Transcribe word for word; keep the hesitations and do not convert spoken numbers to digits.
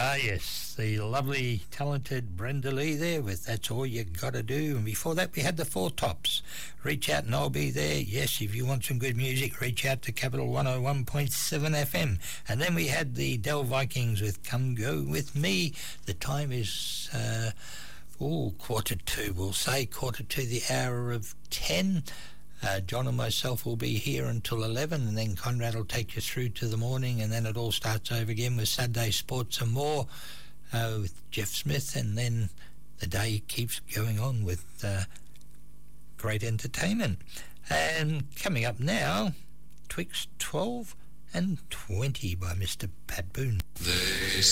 Ah, yes, the lovely, talented Brenda Lee there with That's All You Gotta Do. And before that, we had the Four Tops. Reach out and I'll be there. Yes, if you want some good music, reach out to Capital one oh one point seven F M. And then we had the Del Vikings with Come Go With Me. The time is, uh, oh, quarter to, we'll say, quarter to the hour of ten. Uh, John and myself will be here until eleven, and then Conrad will take you through to the morning, and then it all starts over again with Saturday Sports and more uh, with Jeff Smith, and then the day keeps going on with uh, great entertainment. And coming up now, twixt twelve and twenty by Mister Pat Boone. They